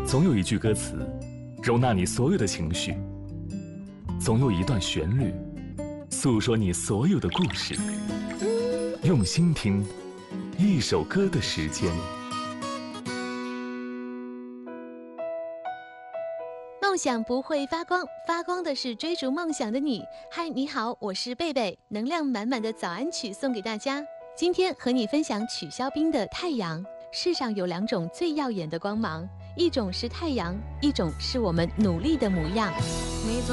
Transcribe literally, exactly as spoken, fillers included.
总有一句歌词，容纳你所有的情绪；总有一段旋律，诉说你所有的故事。用心听，一首歌的时间。 梦想不会发光，发光的是追逐梦想的你。嗨，你好，我是贝贝，能量满满的早安曲送给大家。今天和你分享曲肖冰的《太阳》。世上有两种最耀眼的光芒，一种是太阳，一种是我们努力的模样。